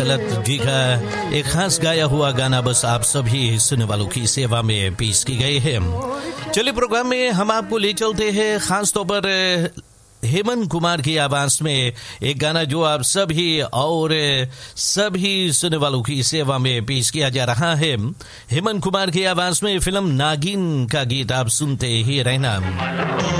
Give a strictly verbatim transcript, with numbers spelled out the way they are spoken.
तलत जी का एक खास गाया हुआ गाना बस आप सभी सुनने वालों की सेवा में पेश की गई है। चलिए प्रोग्राम में हम आपको ले चलते हैं खास तौर पर हेमंत कुमार की आवाज में एक गाना जो आप सभी और सभी सुनने वालों की सेवा में पेश किया जा रहा है। हेमंत कुमार की आवाज में फिल्म नागिन का गीत आप सुनते ही रहना।